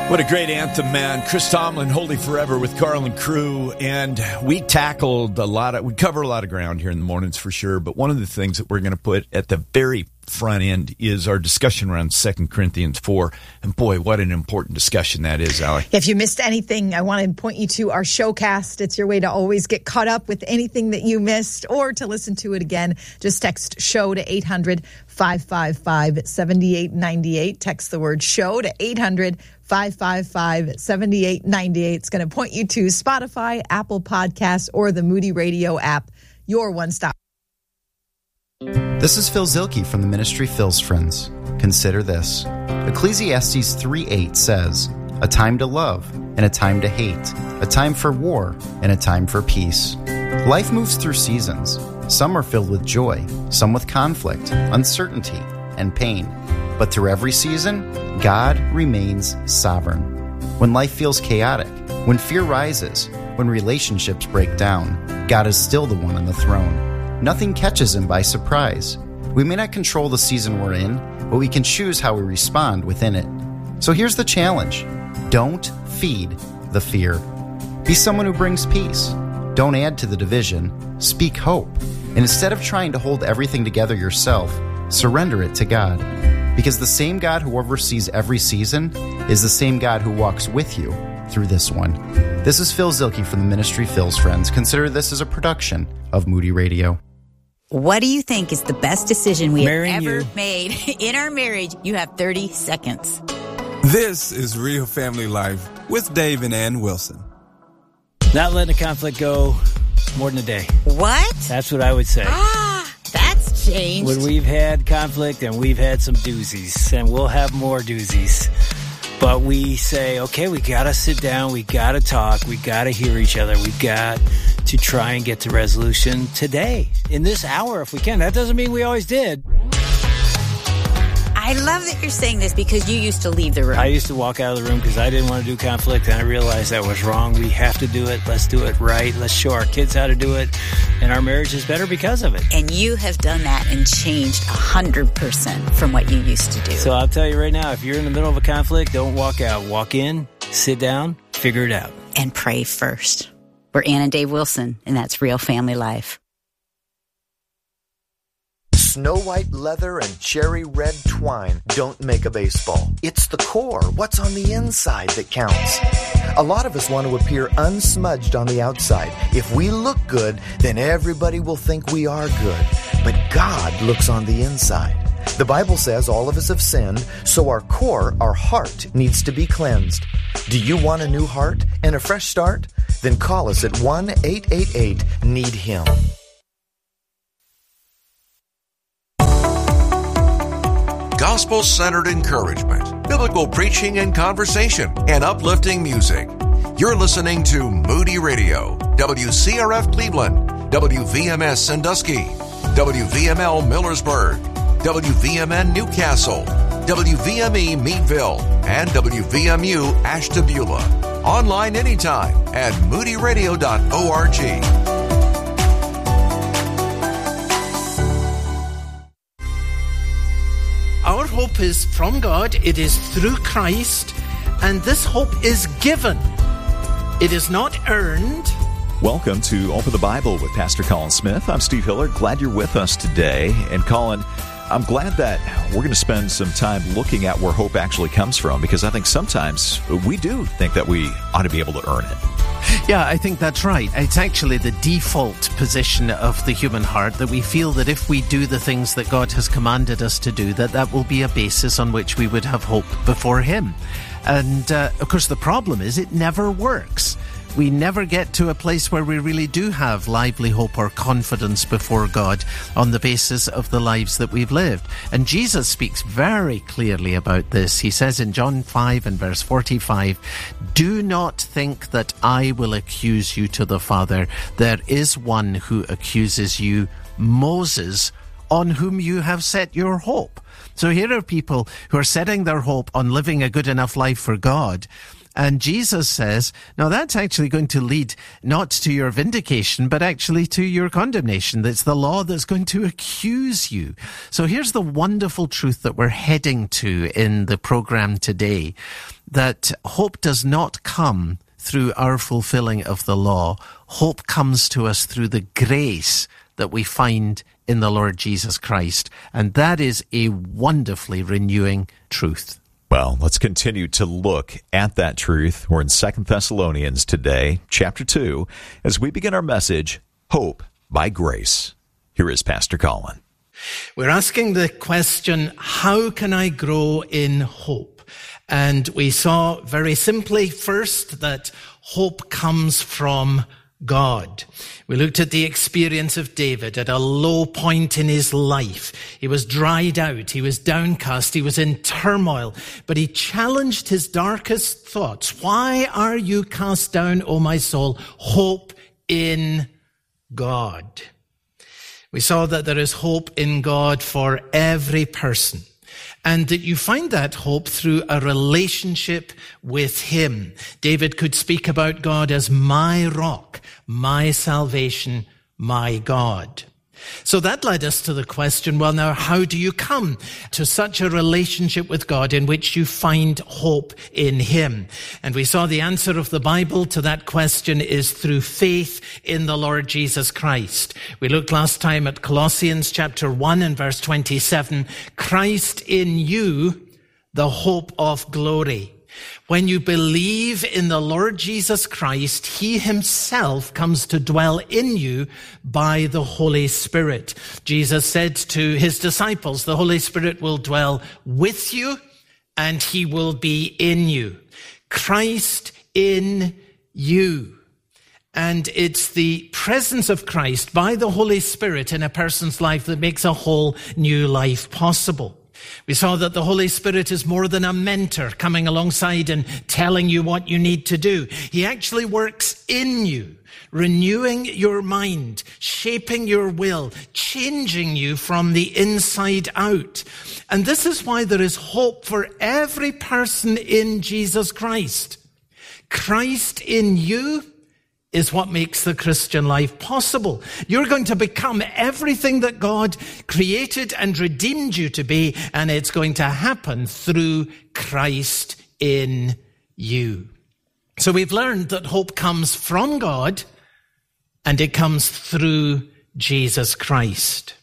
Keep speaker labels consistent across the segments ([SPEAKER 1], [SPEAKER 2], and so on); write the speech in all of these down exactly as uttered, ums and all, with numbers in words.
[SPEAKER 1] What a great anthem, man. Chris Tomlin, Holy Forever with Carl and crew. And we tackled a lot of, we cover a lot of ground here in the mornings for sure. But one of the things that we're going to put at the very front end is our discussion around Second Corinthians four. And boy, what an important discussion that is, Allie.
[SPEAKER 2] If you missed anything, I want to point you to our showcast. It's your way to always get caught up with anything that you missed or to listen to it again. Just text SHOW to eight hundred, five five five, seven eight nine eight. Text the word SHOW to eight hundred, five five five, seven eight nine eight. It's going to point you to Spotify, Apple Podcasts, or the Moody Radio app, your one-stop.
[SPEAKER 3] This is Phil Zilke from the ministry Phil's Friends. Consider this. Ecclesiastes three eight says, "A time to love and a time to hate, a time for war and a time for peace." Life moves through seasons. Some are filled with joy, some with conflict, uncertainty, and pain. But through every season, God remains sovereign. When life feels chaotic, when fear rises, when relationships break down, God is still the one on the throne. Nothing catches him by surprise. We may not control the season we're in, but we can choose how we respond within it. So here's the challenge. Don't feed the fear. Be someone who brings peace. Don't add to the division. Speak hope. And instead of trying to hold everything together yourself, surrender it to God. Because the same God who oversees every season is the same God who walks with you through this one. This is Phil Zilke from the ministry Phil's Friends. Consider this as a production of Moody Radio.
[SPEAKER 4] What do you think is the best decision we
[SPEAKER 5] Marrying
[SPEAKER 4] have ever
[SPEAKER 5] you.
[SPEAKER 4] made in our marriage? You have thirty seconds.
[SPEAKER 5] This is Real Family Life with Dave and Ann Wilson.
[SPEAKER 6] Not letting a conflict go more than a day.
[SPEAKER 4] What?
[SPEAKER 6] That's what I would say.
[SPEAKER 4] Ah, that's changed.
[SPEAKER 6] When we've had conflict and we've had some doozies, and we'll have more doozies. But we say, okay, we got to sit down, we got to talk, we got to hear each other, we got to try and get to resolution today, in this hour if we can. That doesn't mean we always did.
[SPEAKER 4] I love that you're saying this because you used to leave the room.
[SPEAKER 6] I used to walk out of the room because I didn't want to do conflict, and I realized that was wrong. We have to do it. Let's do it right. Let's show our kids how to do it, and our marriage is better because of it.
[SPEAKER 4] And you have done that and changed one hundred percent from what you used to do.
[SPEAKER 6] So I'll tell you right now, if you're in the middle of a conflict, don't walk out. Walk in, sit down, figure it out.
[SPEAKER 4] And pray first. We're Ann and Dave Wilson, and that's Real Family Life.
[SPEAKER 7] Snow white leather and cherry red twine don't make a baseball. It's the core, what's on the inside, that counts. A lot of us want to appear unsmudged on the outside. If we look good, then everybody will think we are good. But God looks on the inside. The Bible says all of us have sinned, so our core, our heart, needs to be cleansed. Do you want a new heart and a fresh start? Then call us at one eight eight eight, need him.
[SPEAKER 8] Gospel-centered encouragement, biblical preaching and conversation, and uplifting music. You're listening to Moody Radio, W C R F Cleveland, W V M S Sandusky, W V M L Millersburg, W V M N Newcastle, W V M E Meadville, and W V M U Ashtabula. Online anytime at moody radio dot org.
[SPEAKER 9] Our hope is from God. It is through Christ, and this hope is given. It is not earned.
[SPEAKER 1] Welcome to Open the Bible with Pastor Colin Smith. I'm Steve Hiller. Glad you're with us today. And Colin, I'm glad that we're going to spend some time looking at where hope actually comes from, because I think sometimes we do think that we ought to be able to earn it.
[SPEAKER 9] Yeah, I think that's right. It's actually the default position of the human heart that we feel that if we do the things that God has commanded us to do, that that will be a basis on which we would have hope before Him. And, uh, of course, the problem is it never works. We never get to a place where we really do have lively hope or confidence before God on the basis of the lives that we've lived. And Jesus speaks very clearly about this. He says in John five and verse forty-five, "Do not think that I will accuse you to the Father. There is one who accuses you, Moses, on whom you have set your hope." So here are people who are setting their hope on living a good enough life for God, And Jesus says, now that's actually going to lead not to your vindication, but actually to your condemnation. It's the law that's going to accuse you. So here's the wonderful truth that we're heading to in the program today, that hope does not come through our fulfilling of the law. Hope comes to us through the grace that we find in the Lord Jesus Christ. And that is a wonderfully renewing truth.
[SPEAKER 10] Well, let's continue to look at that truth. We're in Second Thessalonians today, chapter two, as we begin our message, Hope by Grace. Here is Pastor Colin.
[SPEAKER 11] We're asking the question, how can I grow in hope? And we saw very simply first that hope comes from God. We looked at the experience of David at a low point in his life. He was dried out. He was downcast. He was in turmoil. But he challenged his darkest thoughts. Why are you cast down, O my soul? Hope in God. We saw that there is hope in God for every person. And that you find that hope through a relationship with Him. David could speak about God as my rock, my salvation, my God. So that led us to the question, well, now, how do you come to such a relationship with God in which you find hope in Him? And we saw the answer of the Bible to that question is through faith in the Lord Jesus Christ. We looked last time at Colossians chapter one and verse twenty-seven, Christ in you, the hope of glory. When you believe in the Lord Jesus Christ, He Himself comes to dwell in you by the Holy Spirit. Jesus said to His disciples, the Holy Spirit will dwell with you and He will be in you. Christ in you. And it's the presence of Christ by the Holy Spirit in a person's life that makes a whole new life possible. We saw that the Holy Spirit is more than a mentor coming alongside and telling you what you need to do. He actually works in you, renewing your mind, shaping your will, changing you from the inside out. And this is why there is hope for every person in Jesus Christ. Christ in you is what makes the Christian life possible. You're going to become everything that God created and redeemed you to be, and it's going to happen through Christ in you. So we've learned that hope comes from God, and it comes through Jesus Christ.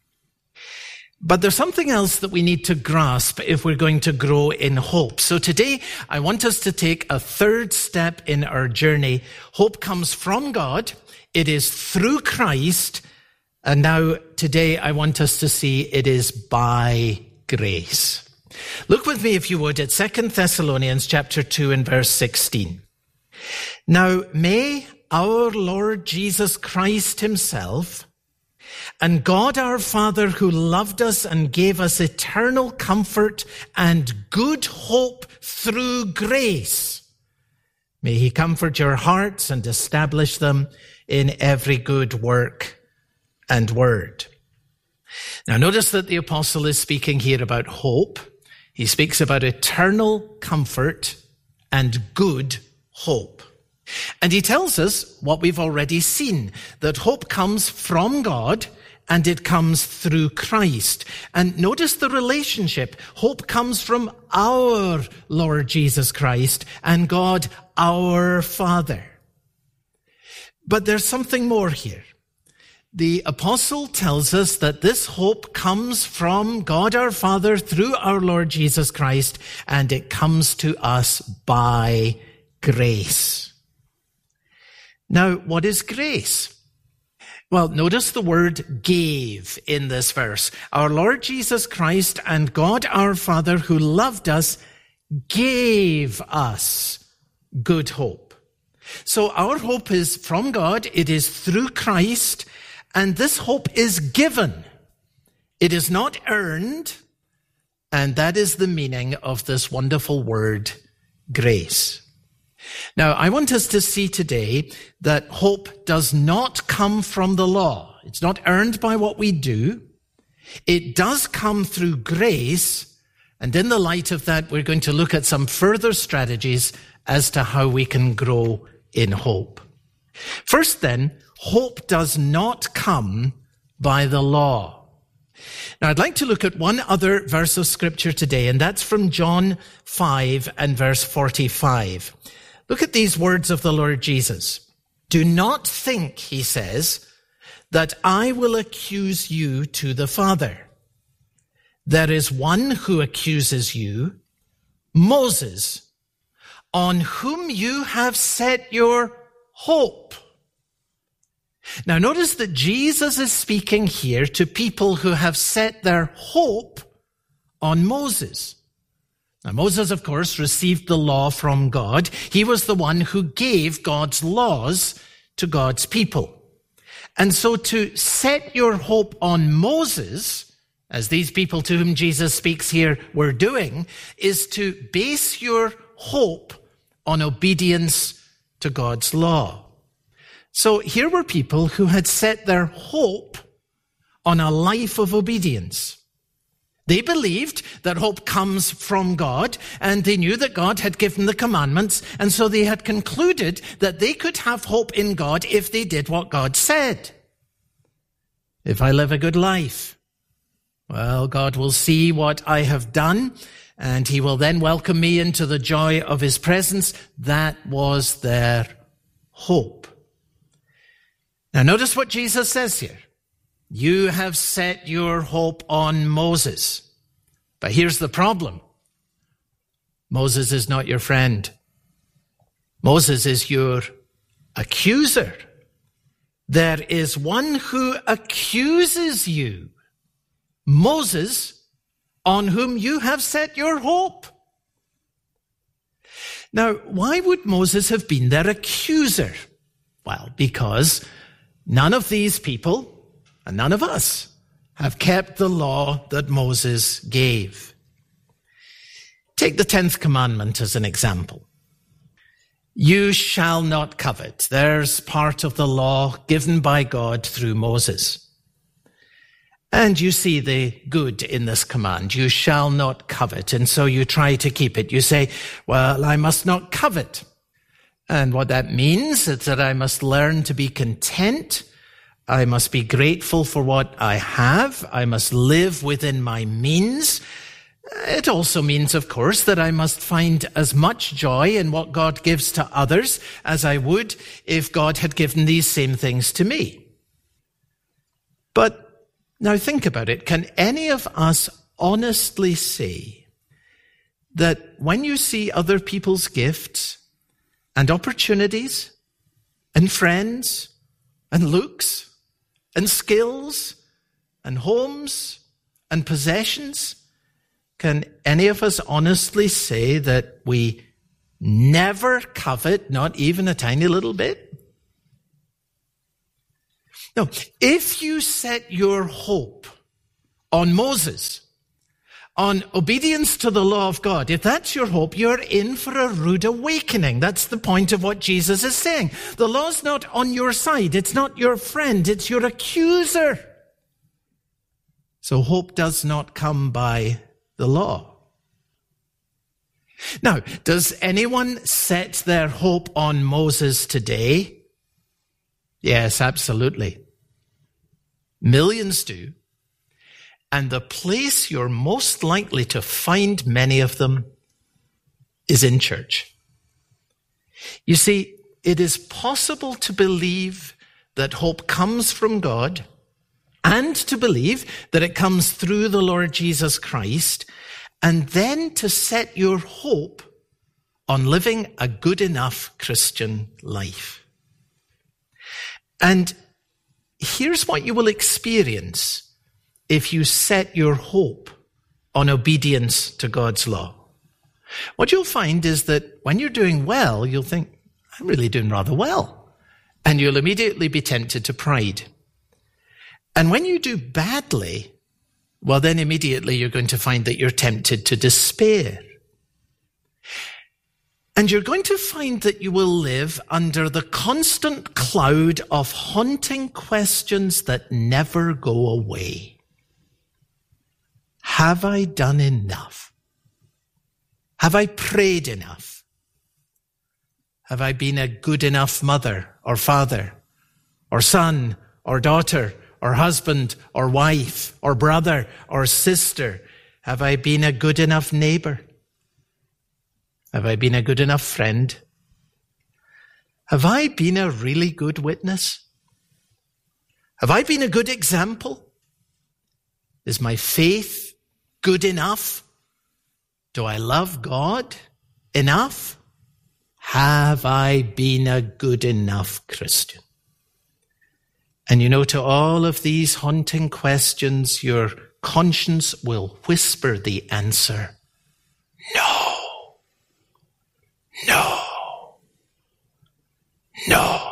[SPEAKER 11] But there's something else that we need to grasp if we're going to grow in hope. So today, I want us to take a third step in our journey. Hope comes from God. It is through Christ. And now, today, I want us to see it is by grace. Look with me, if you would, at Second Thessalonians chapter two and verse sixteen. Now, may our Lord Jesus Christ Himself and God our Father, who loved us and gave us eternal comfort and good hope through grace, may He comfort your hearts and establish them in every good work and word. Now notice that the apostle is speaking here about hope. He speaks about eternal comfort and good hope. And he tells us what we've already seen, that hope comes from God and it comes through Christ. And notice the relationship. Hope comes from our Lord Jesus Christ and God our Father. But there's something more here. The apostle tells us that this hope comes from God our Father through our Lord Jesus Christ, and it comes to us by grace. Now, what is grace? Well, notice the word gave in this verse. Our Lord Jesus Christ and God our Father, who loved us, gave us good hope. So our hope is from God. It is through Christ. And this hope is given. It is not earned. And that is the meaning of this wonderful word, grace. Now, I want us to see today that hope does not come from the law. It's not earned by what we do. It does come through grace, And in the light of that, we're going to look at some further strategies as to how we can grow in hope. First then, hope does not come by the law. Now, I'd like to look at one other verse of Scripture today, and that's from John five and verse forty-five. Look at these words of the Lord Jesus. Do not think, he says, that I will accuse you to the Father. There is one who accuses you, Moses, on whom you have set your hope. Now notice that Jesus is speaking here to people who have set their hope on Moses. Now Moses, of course, received the law from God. He was the one who gave God's laws to God's people. And so to set your hope on Moses, as these people to whom Jesus speaks here were doing, is to base your hope on obedience to God's law. So here were people who had set their hope on a life of obedience. They believed that hope comes from God, and they knew that God had given the commandments, and so they had concluded that they could have hope in God if they did what God said. If I live a good life, well, God will see what I have done, and he will then welcome me into the joy of his presence. That was their hope. Now notice what Jesus says here. You have set your hope on Moses. But here's the problem. Moses is not your friend. Moses is your accuser. There is one who accuses you. Moses, on whom you have set your hope. Now, why would Moses have been their accuser? Well, because none of these people, and none of us, have kept the law that Moses gave. Take the tenth commandment as an example. You shall not covet. There's part of the law given by God through Moses. And you see the good in this command. You shall not covet. And so you try to keep it. You say, well, I must not covet. And what that means is that I must learn to be content. I must be grateful for what I have. I must live within my means. It also means, of course, that I must find as much joy in what God gives to others as I would if God had given these same things to me. But now think about it. Can any of us honestly say that when you see other people's gifts and opportunities and friends and looks and skills and homes and possessions, can any of us honestly say that we never covet, not even a tiny little bit? No, if you set your hope on Moses, on obedience to the law of God, if that's your hope, you're in for a rude awakening. That's the point of what Jesus is saying. The law's not on your side. It's not your friend. It's your accuser. So hope does not come by the law. Now, does anyone set their hope on Moses today? Yes, absolutely. Millions do. And the place you're most likely to find many of them is in church. You see, it is possible to believe that hope comes from God and to believe that it comes through the Lord Jesus Christ, and then to set your hope on living a good enough Christian life. And here's what you will experience if you set your hope on obedience to God's law. What you'll find is that when you're doing well, you'll think, I'm really doing rather well. And you'll immediately be tempted to pride. And when you do badly, well, then immediately you're going to find that you're tempted to despair. And you're going to find that you will live under the constant cloud of haunting questions that never go away. Have I done enough? Have I prayed enough? Have I been a good enough mother or father or son or daughter or husband or wife or brother or sister? Have I been a good enough neighbor? Have I been a good enough friend? Have I been a really good witness? Have I been a good example? Is my faith good enough? Do I love God enough? Have I been a good enough Christian? And you know, to all of these haunting questions, your conscience will whisper the answer, no, no, no.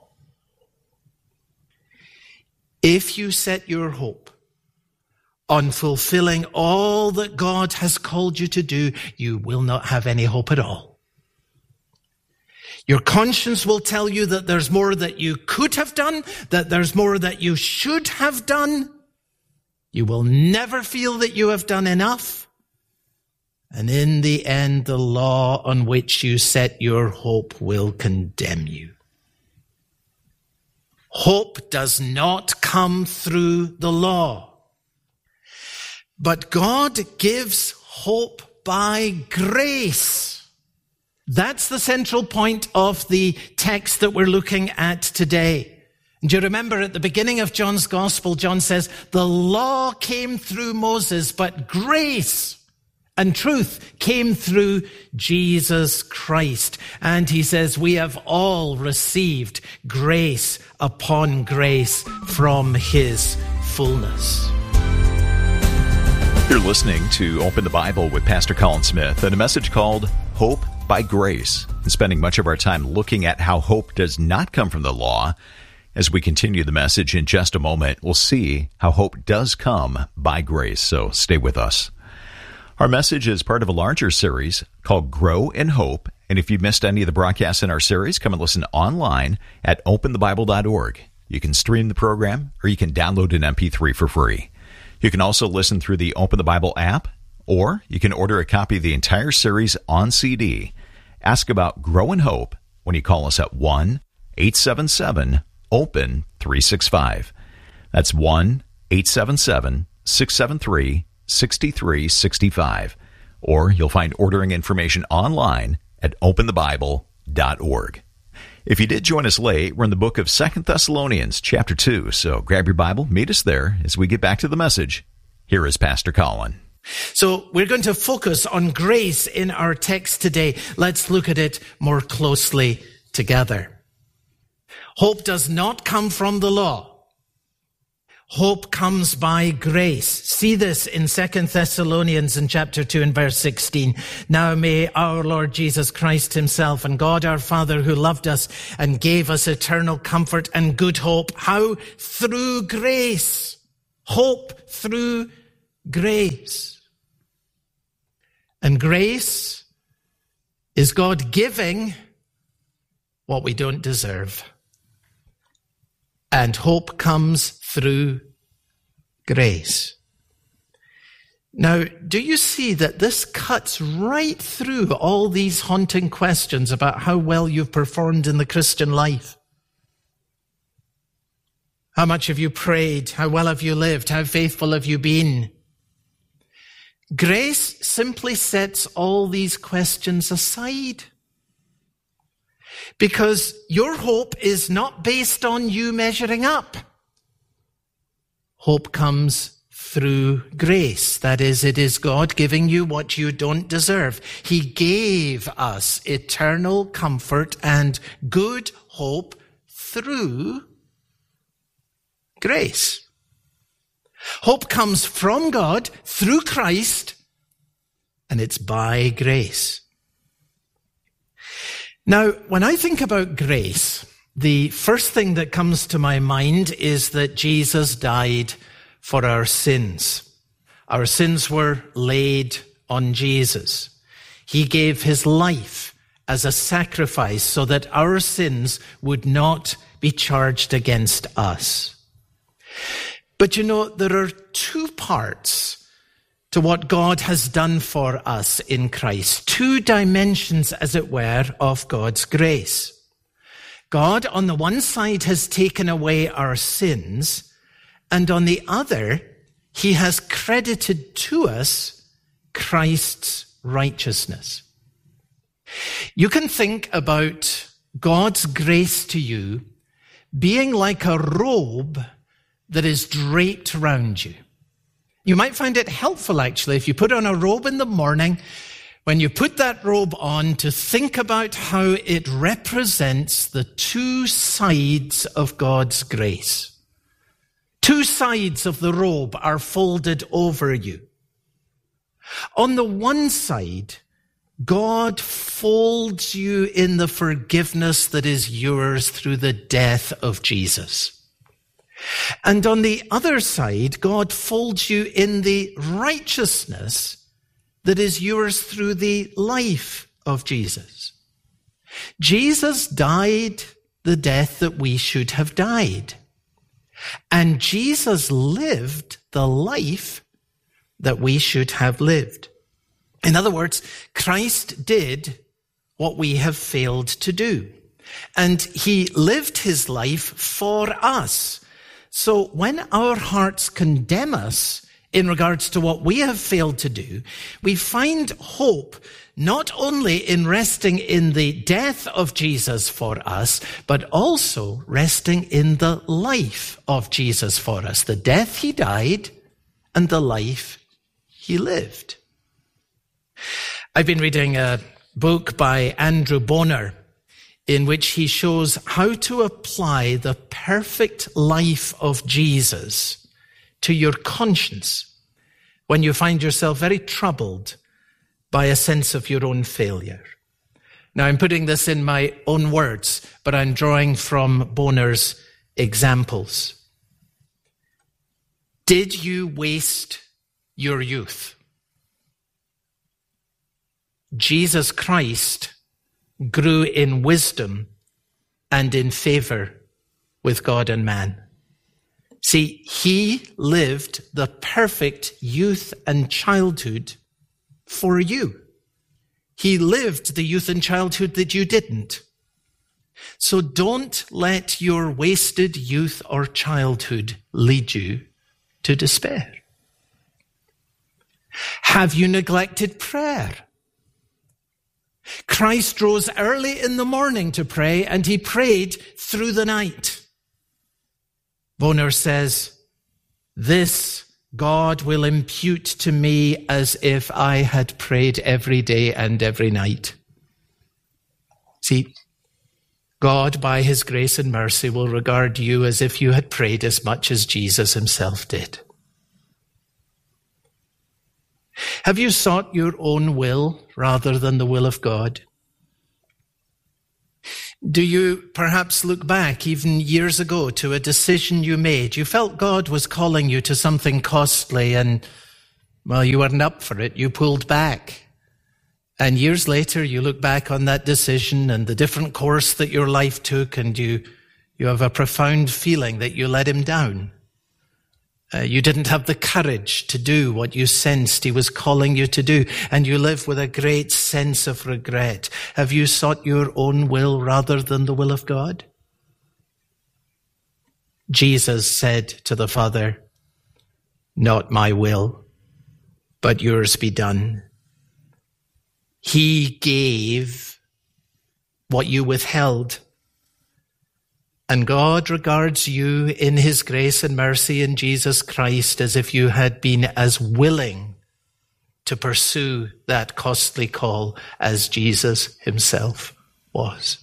[SPEAKER 11] If you set your hope on fulfilling all that God has called you to do, you will not have any hope at all. Your conscience will tell you that there's more that you could have done, that there's more that you should have done. You will never feel that you have done enough. And in the end, the law on which you set your hope will condemn you. Hope does not come through the law. But God gives hope by grace. That's the central point of the text that we're looking at today. And do you remember at the beginning of John's Gospel, John says, the law came through Moses, but grace and truth came through Jesus Christ. And he says, we have all received grace upon grace from his fullness.
[SPEAKER 10] You're listening to Open the Bible with Pastor Colin Smith and a message called Hope by Grace, and spending much of our time looking at how hope does not come from the law. As we continue the message in just a moment, we'll see how hope does come by grace, so stay with us. Our message is part of a larger series called Grow in Hope, and if you've missed any of the broadcasts in our series, come and listen online at open the bible dot org. You can stream the program, or you can download an M P three for free. You can also listen through the Open the Bible app, or you can order a copy of the entire series on C D. Ask about Grow in Hope when you call us at one eight seven seven open three six five. That's one eight seven seven six seven three six three six five. Or you'll find ordering information online at open the bible dot org. If you did join us late, we're in the book of Second Thessalonians, chapter two. So grab your Bible, meet us there as we get back to the message. Here is Pastor Colin.
[SPEAKER 11] So we're going to focus on grace in our text today. Let's look at it more closely together. Hope does not come from the law. Hope comes by grace. See this in Second Thessalonians in chapter two and verse sixteen. Now may our Lord Jesus Christ himself and God our Father, who loved us and gave us eternal comfort and good hope. How? Through grace. Hope through grace. And grace is God giving what we don't deserve. And hope comes through grace. Now, do you see that this cuts right through all these haunting questions about how well you've performed in the Christian life? How much have you prayed? How well have you lived? How faithful have you been? Grace simply sets all these questions aside. Because your hope is not based on you measuring up. Hope comes through grace. That is, it is God giving you what you don't deserve. He gave us eternal comfort and good hope through grace. Hope comes from God through Christ, and it's by grace. Now, when I think about grace, the first thing that comes to my mind is that Jesus died for our sins. Our sins were laid on Jesus. He gave his life as a sacrifice so that our sins would not be charged against us. But you know, there are two parts to to what God has done for us in Christ. Two dimensions, as it were, of God's grace. God, on the one side, has taken away our sins, and on the other, he has credited to us Christ's righteousness. You can think about God's grace to you being like a robe that is draped around you. You might find it helpful, actually, if you put on a robe in the morning, when you put that robe on, to think about how it represents the two sides of God's grace. Two sides of the robe are folded over you. On the one side, God folds you in the forgiveness that is yours through the death of Jesus. And on the other side, God folds you in the righteousness that is yours through the life of Jesus. Jesus died the death that we should have died. And Jesus lived the life that we should have lived. In other words, Christ did what we have failed to do. And he lived his life for us. So when our hearts condemn us in regards to what we have failed to do, we find hope not only in resting in the death of Jesus for us, but also resting in the life of Jesus for us. The death he died and the life he lived. I've been reading a book by Andrew Bonar in which he shows how to apply the perfect life of Jesus to your conscience when you find yourself very troubled by a sense of your own failure. Now, I'm putting this in my own words, but I'm drawing from Bonar's examples. Did you waste your youth? Jesus Christ grew in wisdom and in favor with God and man. See, he lived the perfect youth and childhood for you. He lived the youth and childhood that you didn't. So don't let your wasted youth or childhood lead you to despair. Have you neglected prayer? Christ rose early in the morning to pray, and he prayed through the night. Bonar says, this God will impute to me as if I had prayed every day and every night. See, God, by his grace and mercy, will regard you as if you had prayed as much as Jesus himself did. Have you sought your own will rather than the will of God? Do you perhaps look back even years ago to a decision you made? You felt God was calling you to something costly and, well, you weren't up for it. You pulled back. And years later, you look back on that decision and the different course that your life took, and you, you have a profound feeling that you let him down. Uh, you didn't have the courage to do what you sensed he was calling you to do, and you live with a great sense of regret. Have you sought your own will rather than the will of God? Jesus said to the Father, not my will, but yours be done. He gave what you withheld. And God regards you in his grace and mercy in Jesus Christ as if you had been as willing to pursue that costly call as Jesus himself was.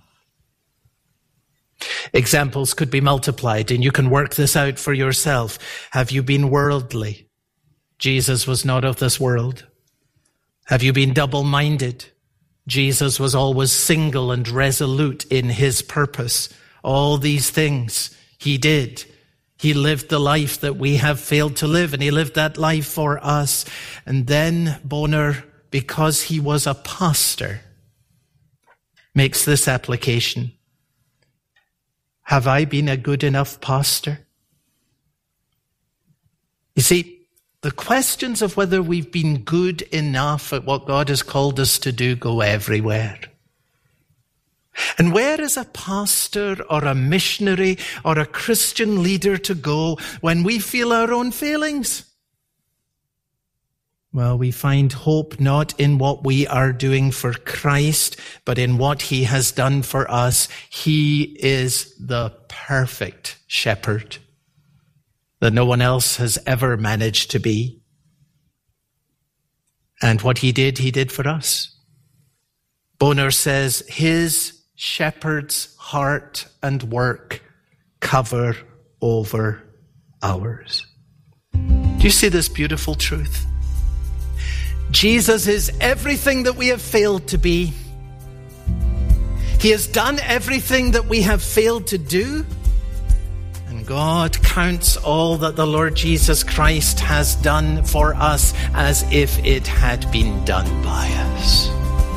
[SPEAKER 11] Examples could be multiplied, and you can work this out for yourself. Have you been worldly? Jesus was not of this world. Have you been double-minded? Jesus was always single and resolute in his purpose. All these things he did. He lived the life that we have failed to live, and he lived that life for us. And then Bonar, because he was a pastor, makes this application. Have I been a good enough pastor? You see, the questions of whether we've been good enough at what God has called us to do go everywhere. And where is a pastor or a missionary or a Christian leader to go when we feel our own failings? Well, we find hope not in what we are doing for Christ, but in what he has done for us. He is the perfect shepherd that no one else has ever managed to be. And what he did, he did for us. Bonar says, his shepherd's heart and work cover over ours. Do you see this beautiful truth? Jesus is everything that we have failed to be. He has done everything that we have failed to do. And God counts all that the Lord Jesus Christ has done for us as if it had been done by us.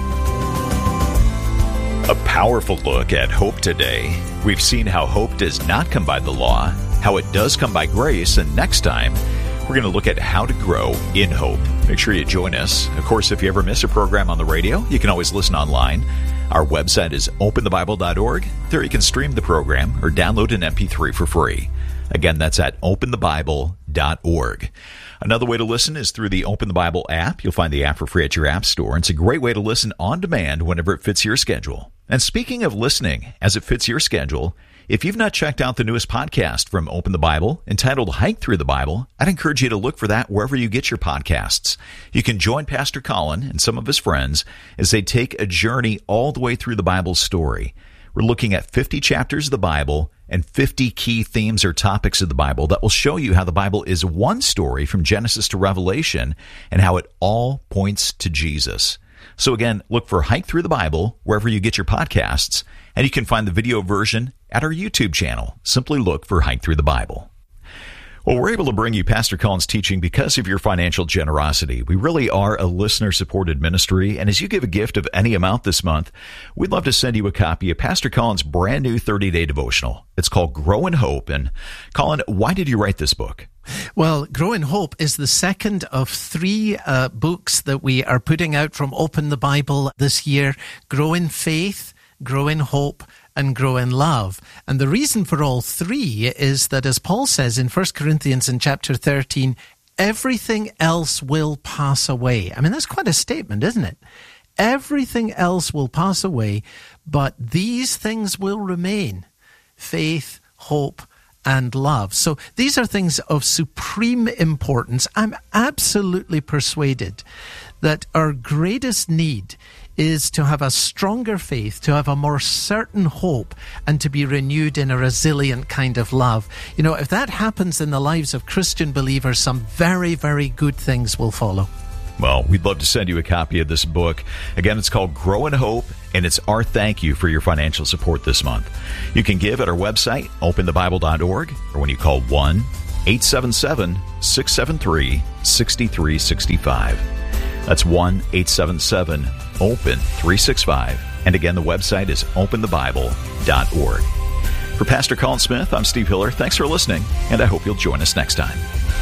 [SPEAKER 10] A powerful look at hope today. We've seen how hope does not come by the law, how it does come by grace, and next time, we're going to look at how to grow in hope. Make sure you join us. Of course, if you ever miss a program on the radio, you can always listen online. Our website is open the bible dot org. There you can stream the program or download an M P three for free. Again, that's at open the bible dot org. Another way to listen is through the Open the Bible app. You'll find the app for free at your app store. And it's a great way to listen on demand whenever it fits your schedule. And speaking of listening as it fits your schedule, if you've not checked out the newest podcast from Open the Bible, entitled Hike Through the Bible, I'd encourage you to look for that wherever you get your podcasts. You can join Pastor Colin and some of his friends as they take a journey all the way through the Bible's story. We're looking at fifty chapters of the Bible and fifty key themes or topics of the Bible that will show you how the Bible is one story from Genesis to Revelation and how it all points to Jesus. So again, look for Hike Through the Bible wherever you get your podcasts, and you can find the video version at our YouTube channel. Simply look for Hike Through the Bible. Well, we're able to bring you Pastor Colin's teaching because of your financial generosity. We really are a listener-supported ministry, and as you give a gift of any amount this month, we'd love to send you a copy of Pastor Colin's brand new thirty-day devotional. It's called Grow in Hope. And Colin, why did you write this book?
[SPEAKER 9] Well, Grow in Hope is the second of three uh, books that we are putting out from Open the Bible this year. Grow in Faith, Grow in Hope, and Grow in Love. And the reason for all three is that, as Paul says in First Corinthians in chapter thirteen, everything else will pass away. I mean, that's quite a statement, isn't it? Everything else will pass away, but these things will remain: faith, hope, and love. So these are things of supreme importance. I'm absolutely persuaded that our greatest need is to have a stronger faith, to have a more certain hope, and to be renewed in a resilient kind of love. You know, if that happens in the lives of Christian believers, some very, very good things will follow.
[SPEAKER 10] Well, we'd love to send you a copy of this book. Again, it's called Grow in Hope, and it's our thank you for your financial support this month. You can give at our website, open the bible dot org, or when you call one eight seven seven, six seven three, six three six five. That's one eight seven seven, open three six five. And again, the website is open the bible dot org. For Pastor Colin Smith, I'm Steve Hiller. Thanks for listening, and I hope you'll join us next time.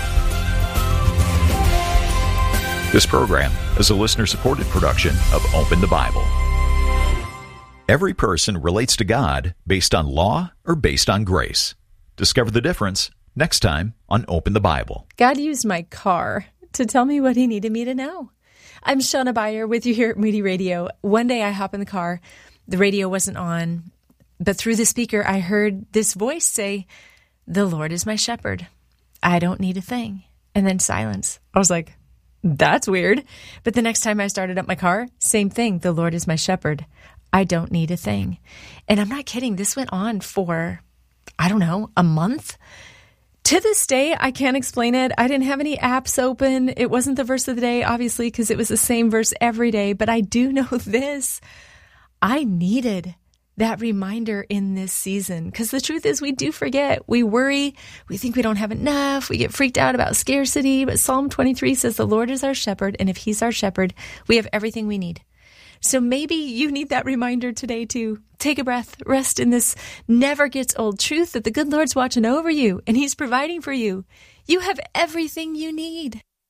[SPEAKER 10] This program is a listener-supported production of Open the Bible. Every person relates to God based on law or based on grace. Discover the difference next time on Open the Bible.
[SPEAKER 12] God used my car to tell me what he needed me to know. I'm Shauna Beyer with you here at Moody Radio. One day I hop in the car, the radio wasn't on, but through the speaker I heard this voice say, "The Lord is my shepherd. I don't need a thing." And then silence. I was like, that's weird. But the next time I started up my car, same thing. The Lord is my shepherd. I don't need a thing. And I'm not kidding. This went on for, I don't know, a month. To this day, I can't explain it. I didn't have any apps open. It wasn't the verse of the day, obviously, because it was the same verse every day. But I do know this. I needed that reminder in this season, because the truth is we do forget. We worry. We think we don't have enough. We get freaked out about scarcity. But Psalm twenty-three says the Lord is our shepherd, and if he's our shepherd, we have everything we need. So maybe you need that reminder today too. Take a breath, rest in this never gets old truth that the good Lord's watching over you and he's providing for you. You have everything you need.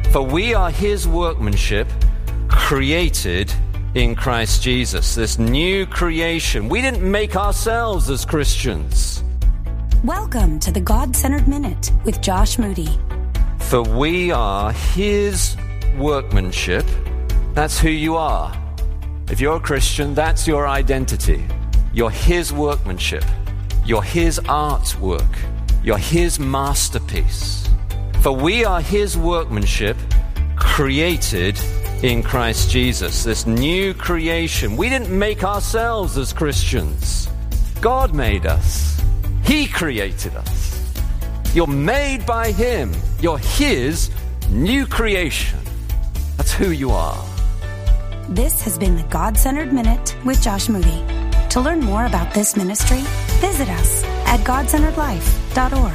[SPEAKER 13] For we are his workmanship, created in Christ Jesus. This new creation. We didn't make ourselves as Christians.
[SPEAKER 14] Welcome to the God-Centered Minute with Josh Moody.
[SPEAKER 13] For we are his workmanship. That's who you are. If you're a Christian, that's your identity. You're his workmanship. You're his artwork. You're his masterpiece. For we are his workmanship, created in Christ Jesus. This new creation. We didn't make ourselves as Christians. God made us. He created us. You're made by him. You're his new creation. That's who you are.
[SPEAKER 14] This has been the God-Centered Minute with Josh Moody. To learn more about this ministry, visit us at god centered life dot org.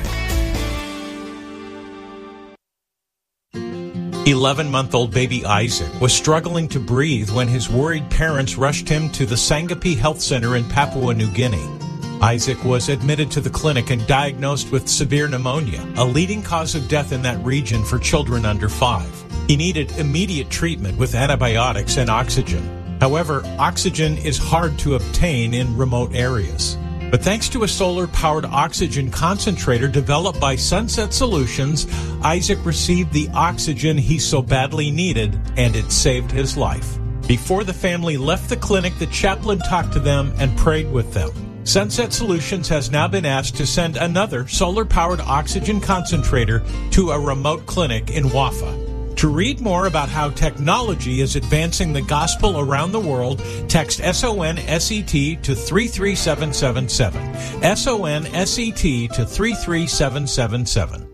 [SPEAKER 15] eleven-month-old baby Isaac was struggling to breathe when his worried parents rushed him to the Sangapi Health Center in Papua New Guinea. Isaac was admitted to the clinic and diagnosed with severe pneumonia, a leading cause of death in that region for children under five. He needed immediate treatment with antibiotics and oxygen. However, oxygen is hard to obtain in remote areas. But thanks to a solar-powered oxygen concentrator developed by Sunset Solutions, Isaac received the oxygen he so badly needed, and it saved his life. Before the family left the clinic, the chaplain talked to them and prayed with them. Sunset Solutions has now been asked to send another solar-powered oxygen concentrator to a remote clinic in Wafa. To read more about how technology is advancing the gospel around the world, text S O N S E T to three three seven seven seven. S O N S E T to three three seven seven seven.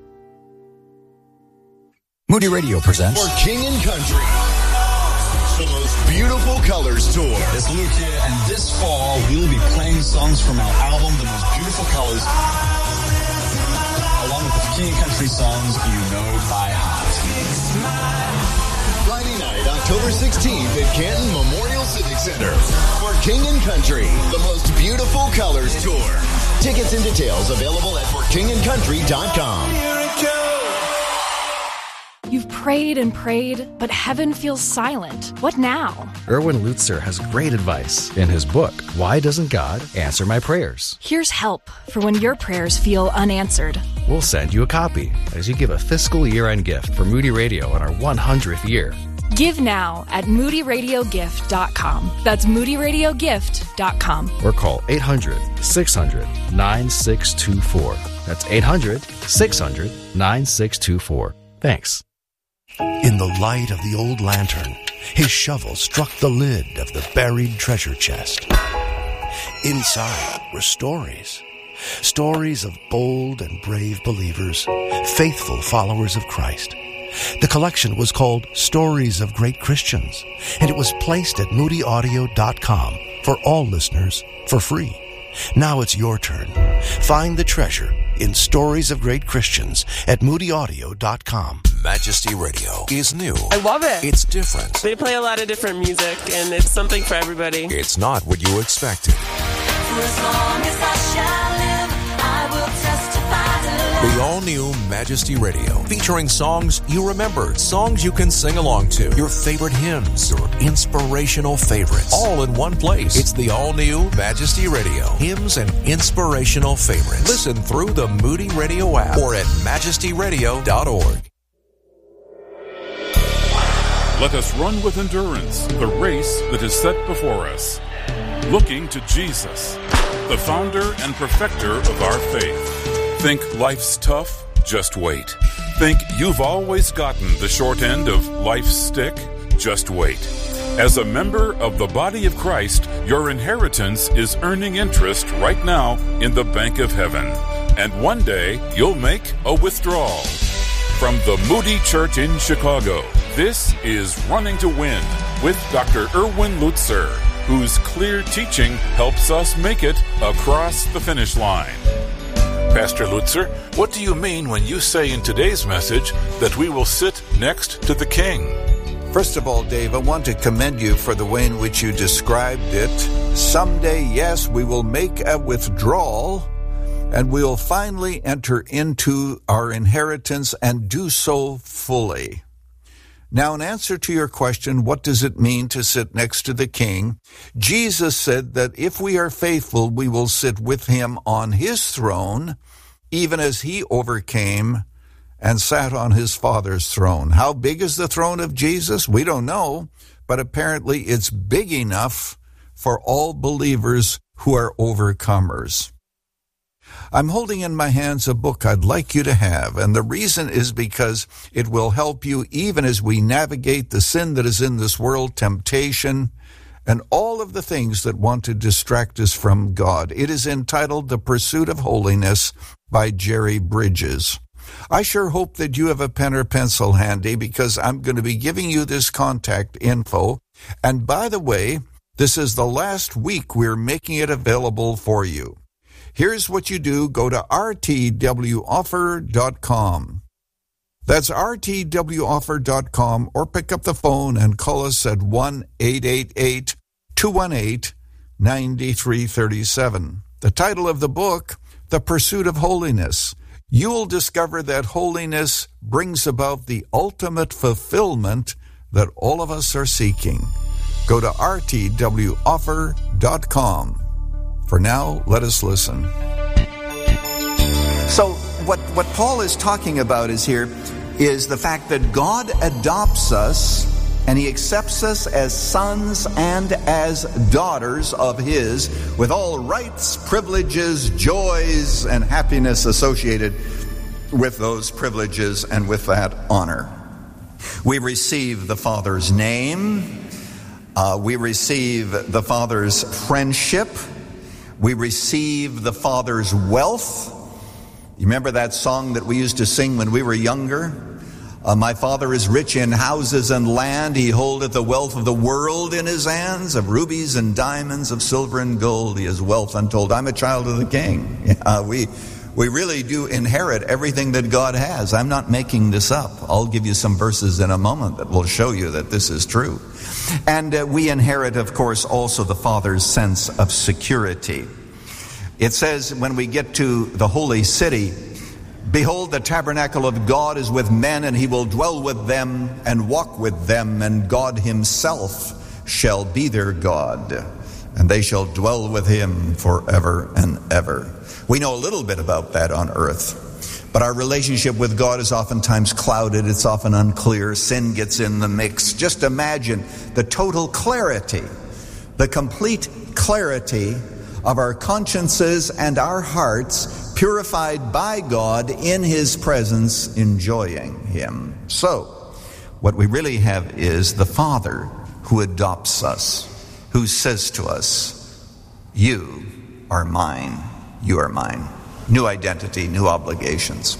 [SPEAKER 16] Moody Radio presents
[SPEAKER 17] For King and Country, the most beautiful colors tour.
[SPEAKER 16] It's Luke here, and this fall we will be playing songs from our album, The Most Beautiful Colors, along with the King and Country songs you know by heart.
[SPEAKER 17] Friday night, October sixteenth at Canton Memorial Civic Center. For King and Country, the most beautiful colors tour. Tickets and details available at for king and country dot com.
[SPEAKER 18] You've prayed and prayed, but heaven feels silent. What now?
[SPEAKER 19] Erwin Lutzer has great advice in his book, Why Doesn't God Answer My Prayers?
[SPEAKER 18] Here's help for when your prayers feel unanswered.
[SPEAKER 19] We'll send you a copy as you give a fiscal year-end gift for Moody Radio on our one hundredth year.
[SPEAKER 18] Give now at moody radio gift dot com. That's moody radio gift dot com.
[SPEAKER 19] Or call eight hundred, six hundred, nine six two four. That's eight hundred, six hundred, nine six two four. Thanks.
[SPEAKER 20] In the light of the old lantern, his shovel struck the lid of the buried treasure chest. Inside were stories. Stories of bold and brave believers, faithful followers of Christ. The collection was called Stories of Great Christians, and it was placed at moody audio dot com for all listeners for free. Now it's your turn. Find the treasure in Stories of Great Christians at moody audio dot com.
[SPEAKER 8] Majesty Radio is new.
[SPEAKER 21] I love it.
[SPEAKER 8] It's different.
[SPEAKER 21] They play a lot of different music, and it's something for everybody.
[SPEAKER 8] It's not what you expected.
[SPEAKER 22] For as long as I shall live, I will testify to love.
[SPEAKER 8] The all-new Majesty Radio, featuring songs you remember, songs you can sing along to, your favorite hymns, your inspirational favorites, all in one place. It's the all-new Majesty Radio, hymns and inspirational favorites. Listen through the Moody Radio app or at majesty radio dot org.
[SPEAKER 23] Let us run with endurance the race that is set before us, looking to Jesus, the founder and perfecter of our faith. Think life's tough? Just wait. Think you've always gotten the short end of life's stick? Just wait. As a member of the body of Christ, your inheritance is earning interest right now in the bank of heaven. And one day, you'll make a withdrawal. From the Moody Church in Chicago, this is Running to Win with Doctor Erwin Lutzer, whose clear teaching helps us make it across the finish line. Pastor Lutzer, what do you mean when you say in today's message that we will sit next to the King?
[SPEAKER 24] First of all, Dave, I want to commend you for the way in which you described it. Someday, yes, we will make a withdrawal, and we'll finally enter into our inheritance and do so fully. Now, in answer to your question, what does it mean to sit next to the King? Jesus said that if we are faithful, we will sit with him on his throne, even as he overcame and sat on his Father's throne. How big is the throne of Jesus? We don't know, but apparently it's big enough for all believers who are overcomers. I'm holding in my hands a book I'd like you to have, and the reason is because it will help you even as we navigate the sin that is in this world, temptation, and all of the things that want to distract us from God. It is entitled The Pursuit of Holiness by Jerry Bridges. I sure hope that you have a pen or pencil handy, because I'm going to be giving you this contact info. And by the way, this is the last week we're making it available for you. Here's what you do. Go to r t w offer dot com. That's r t w offer dot com, or pick up the phone and call us at one eight eight eight, two one eight, nine three three seven. The title of the book, The Pursuit of Holiness. You'll discover that holiness brings about the ultimate fulfillment that all of us are seeking. Go to r t w offer dot com. For now, let us listen.
[SPEAKER 2] So what, what Paul is talking about is here is the fact that God adopts us and he accepts us as sons and as daughters of his, with all rights, privileges, joys, and happiness associated with those privileges and with that honor. We receive the Father's name. Uh, we receive the Father's friendship. We receive the Father's wealth. You remember that song that we used to sing when we were younger? Uh, my Father is rich in houses and land. He holdeth the wealth of the world in his hands, of rubies and diamonds, of silver and gold. He has wealth untold. I'm a child of the King. Yeah, we we really do inherit everything that God has. I'm not making this up. I'll give you some verses in a moment that will show you that this is true. And uh, we inherit, of course, also the Father's sense of security. It says when we get to the holy city, behold, the tabernacle of God is with men, and he will dwell with them and walk with them, and God himself shall be their God, and they shall dwell with him forever and ever. We know a little bit about that on earth, but our relationship with God is oftentimes clouded. It's often unclear. Sin gets in the mix. Just imagine the total clarity, the complete clarity of our consciences and our hearts, purified by God in his presence, enjoying him. So, what we really have is the Father who adopts us, who says to us, you are mine, you are mine. New identity, new obligations.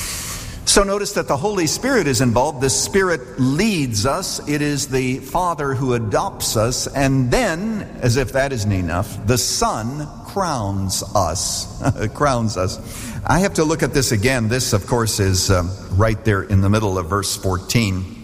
[SPEAKER 2] So notice that the Holy Spirit is involved. The Spirit leads us. It is the Father who adopts us. And then, as if that isn't enough, the Son crowns us. crowns us. I have to look at this again. This, of course, is um, right there in the middle of verse fourteen.